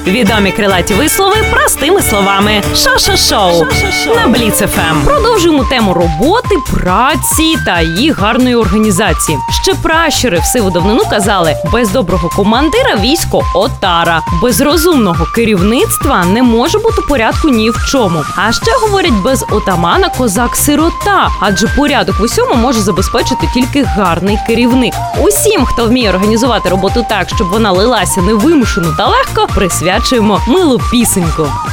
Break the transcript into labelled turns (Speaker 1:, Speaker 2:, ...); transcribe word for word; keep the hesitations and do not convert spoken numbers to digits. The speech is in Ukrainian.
Speaker 1: Відомі крилаті вислови простими словами. Шо-шо-шоу на Бліц еф ем. Продовжуємо тему роботи, праці та її гарної організації. Ще пращури в сиву давнину казали: без доброго командира військо отара, без розумного керівництва не може бути порядку ні в чому. А ще говорять, без отамана козак сирота, адже порядок в усьому може забезпечити тільки гарний керівник. Усім, хто вміє організувати роботу так, щоб вона лилася невимушено та легко, присвячуємо милу пісеньку.